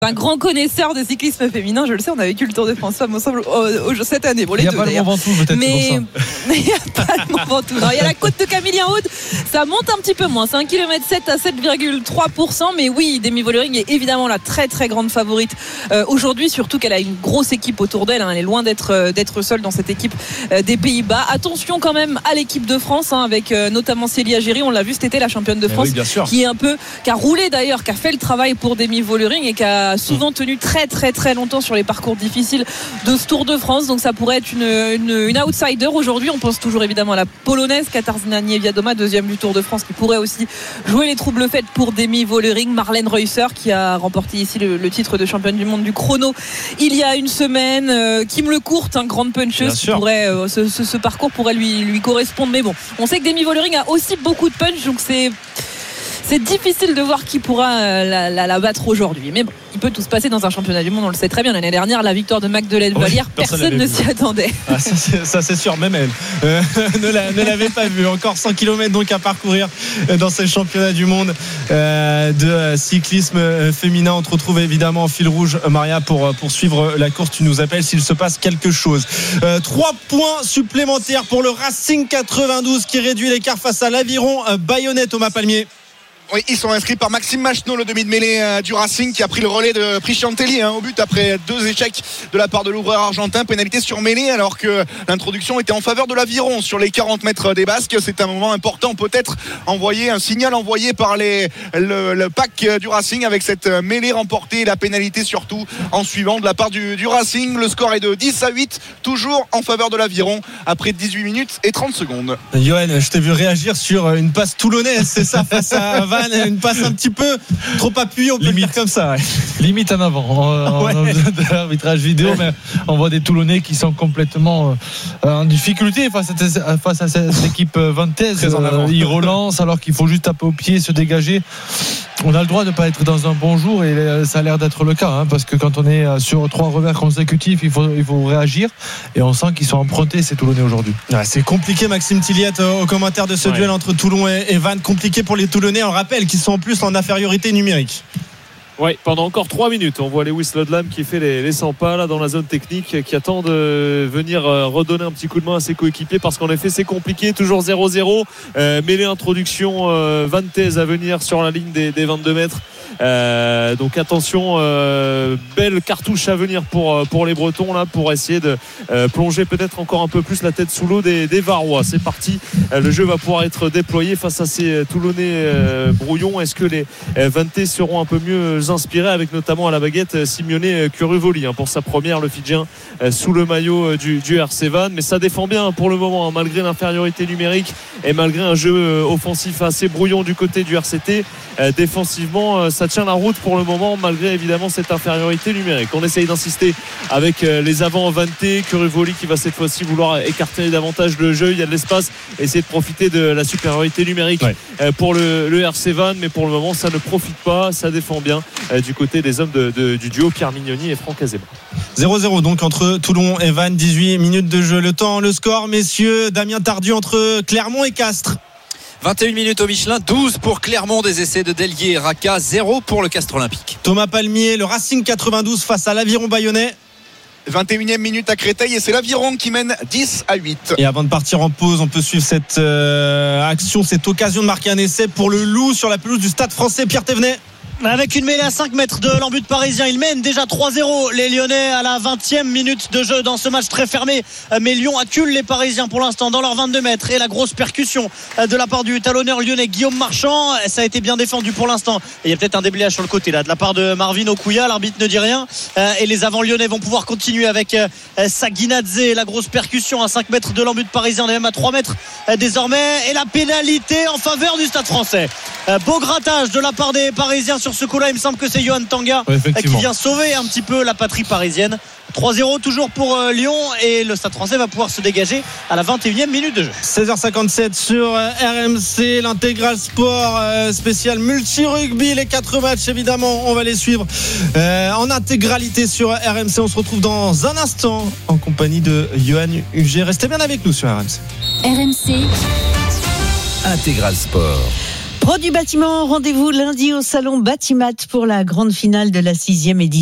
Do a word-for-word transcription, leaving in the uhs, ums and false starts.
Un grand connaisseur de cyclisme féminin, je le sais, on a vécu le Tour de France femmes ensemble au, au, cette année. Bon, les il n'y a deux, pas d'ailleurs. le Mont Ventoux peut-être. Mais il n'y a pas le Mont Ventoux. Il y a la côte de Camillien-Aude, ça monte un petit peu moins. C'est un kilomètre sept à sept virgule trois pour cent. Mais oui, Demi Vollering est évidemment la très très grande favorite euh, aujourd'hui, surtout qu'elle a une grosse équipe autour d'elle. Hein. Elle est loin d'être, euh, d'être seule dans cette équipe euh, des Pays-Bas. Attention quand même à l'équipe de France, hein, avec euh, notamment Célia Géry. On l'a vu cet été, la championne de France, oui, qui est un peu, qui a roulé d'ailleurs, qui a fait le travail pour Demi Vollering et qui a souvent tenu très très très très longtemps sur les parcours difficiles de ce Tour de France. Donc ça pourrait être une, une, une outsider aujourd'hui. On pense toujours évidemment à la polonaise Katarzyna Niewiadoma, deuxième du Tour de France, qui pourrait aussi jouer les troubles faits pour Demi Vollering. Marlène Reusser qui a remporté ici le, le titre de championne du monde du chrono il y a une semaine. euh, Kim Lecourt, un grande puncheuse qui pourrait, euh, ce, ce, ce parcours pourrait lui, lui correspondre. Mais bon, on sait que Demi Vollering a aussi beaucoup de punch, donc c'est C'est difficile de voir qui pourra la, la, la battre aujourd'hui. Mais bon, il peut tout se passer dans un championnat du monde, on le sait très bien. L'année dernière, la victoire de Magdeleine oui, Vallière, personne, personne ne s'y attendait. Ah, ça, c'est, ça c'est sûr, même elle euh, ne, la, ne l'avait pas vu. Encore cent kilomètres donc à parcourir dans ces championnats du monde euh, de cyclisme féminin. On te retrouve évidemment en fil rouge, Maria, pour poursuivre la course. Tu nous appelles s'il se passe quelque chose. Euh, trois points supplémentaires pour le Racing quatre-vingt-douze qui réduit l'écart face à l'Aviron Bayonnais. Thomas Palmier. Oui, ils sont inscrits par Maxime Machenaud, le demi de mêlée euh, du Racing, qui a pris le relais de Prisciantelli hein, au but après deux échecs de la part de l'ouvreur argentin. Pénalité sur mêlée, alors que l'introduction était en faveur de l'Aviron sur les quarante mètres des Basques. C'est un moment important, peut-être envoyer un signal envoyé par les, le, le pack du Racing avec cette mêlée remportée, la pénalité surtout en suivant de la part du, du Racing. Le score est de dix à huit, toujours en faveur de l'Aviron après dix-huit minutes et trente secondes. Johan, je t'ai vu réagir sur une passe toulonnaise, c'est ça, face à Van, une passe un petit peu trop appuyée, on peut limite, le dire comme ça. Ouais. Limite en avant. On, ouais. on a besoin de l'arbitrage vidéo, mais on voit des Toulonnais qui sont complètement euh, en difficulté face à, face à cette équipe vantaise. Euh, ils relancent alors qu'il faut juste taper au pied, se dégager. On a le droit de ne pas être dans un bon jour et ça a l'air d'être le cas, hein, parce que quand on est sur trois revers consécutifs, il faut, il faut réagir et on sent qu'ils sont empruntés ces Toulonnais aujourd'hui. Ouais, c'est compliqué, Maxime Tilliette, au commentaire de ce ouais. duel entre Toulon et, et Vannes. Compliqué pour les Toulonnais, on le rappelle, qui sont en plus en infériorité numérique. Oui, pendant encore trois minutes, on voit Lewis Lodlam qui fait les, les cent pas là dans la zone technique, qui attend de venir redonner un petit coup de main à ses coéquipiers, parce qu'en effet c'est compliqué, toujours zéro zéro. Euh, mêlée introduction euh, Vantaise à venir sur la ligne des, des vingt-deux mètres. Euh, donc attention, euh, belle cartouche à venir pour, pour les Bretons là, pour essayer de euh, plonger peut-être encore un peu plus la tête sous l'eau des, des Varois. C'est parti, euh, le jeu va pouvoir être déployé face à ces Toulonnais euh, brouillons. Est-ce que les euh, Vantais seront un peu mieux inspirés, avec notamment à la baguette Simeone Curuvoli hein, pour sa première, le Fidjien euh, sous le maillot du, du R C Vannes. Mais ça défend bien pour le moment hein, malgré l'infériorité numérique et malgré un jeu euh, offensif assez brouillon du côté du R C T. Euh, défensivement euh, ça tient la route pour le moment, malgré évidemment cette infériorité numérique. On essaye d'insister avec euh, les avants vantés. Curuvoli qui va cette fois-ci vouloir écarter davantage le jeu, il y a de l'espace, essayer de profiter de la supériorité numérique ouais. euh, pour le, le R C Vannes, mais pour le moment ça ne profite pas, ça défend bien euh, du côté des hommes de, de, du duo Pierre Mignoni et Franck Azema. zéro zéro donc entre Toulon et Vannes, dix-huit minutes de jeu. Le temps, le score, messieurs. Damien Tardieu entre Clermont et Castres. vingt et une minutes au Michelin, douze pour Clermont, des essais de Delguier et Raka, zéro pour le Castres Olympique. Thomas Palmier, le Racing quatre-vingt-douze face à l'Aviron Bayonnais. vingt et unième minute à Créteil et c'est l'Aviron qui mène dix à huit. Et avant de partir en pause, on peut suivre cette euh, action, cette occasion de marquer un essai pour le Loup sur la pelouse du Stade Français. Pierre Thévenet. Avec une mêlée à cinq mètres de l'embut parisien, il mène déjà trois zéro les Lyonnais à la vingtième minute de jeu dans ce match très fermé. Mais Lyon accule les Parisiens pour l'instant dans leurs vingt-deux mètres, et la grosse percussion de la part du talonneur lyonnais Guillaume Marchand, ça a été bien défendu pour l'instant. Et il y a peut-être un déblayage sur le côté là de la part de Marvin Okouya, l'arbitre ne dit rien, et les avants lyonnais vont pouvoir continuer avec Saguinadze. La grosse percussion à cinq mètres de l'embut parisien, on est même à trois mètres désormais, et la pénalité en faveur du Stade Français. Beau grattage de la part des Parisiens sur ce coup-là. Il me semble que c'est Johan Tanga ouais, qui vient sauver un petit peu la patrie parisienne. trois zéro toujours pour euh, Lyon, et le Stade Français va pouvoir se dégager à la vingt et unième minute de jeu. seize heures cinquante-sept sur euh, R M C, l'intégral sport euh, spécial multi-rugby. Les quatre matchs, évidemment, on va les suivre euh, en intégralité sur R M C. On se retrouve dans un instant en compagnie de Johan Huget. Restez bien avec nous sur R M C. R M C Intégral Sport. Pro du bâtiment, rendez-vous lundi au salon Batimat pour la grande finale de la sixième édition.